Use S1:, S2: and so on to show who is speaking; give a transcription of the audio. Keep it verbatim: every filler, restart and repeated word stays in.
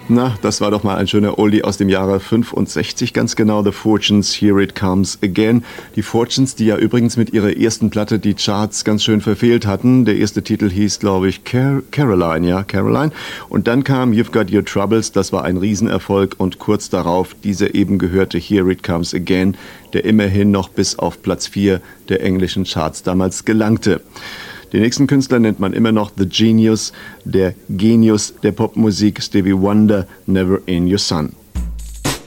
S1: Na, das war doch mal ein schöner Oldie aus dem Jahre fünfundsechzig, ganz genau. The Fortunes, Here It Comes Again. Die Fortunes, die ja übrigens mit ihrer ersten Platte die Charts ganz schön verfehlt hatten. Der erste Titel hieß, glaube ich, Car- Caroline, ja, Caroline. Und dann kam You've Got Your Troubles, das war ein Riesenerfolg. Und kurz darauf dieser eben gehörte Here It Comes Again, der immerhin noch bis auf Platz vier der englischen Charts damals gelangte. Den nächsten Künstler nennt man immer noch The Genius, der Genius der Popmusik, Stevie Wonder, Never in Your Sun.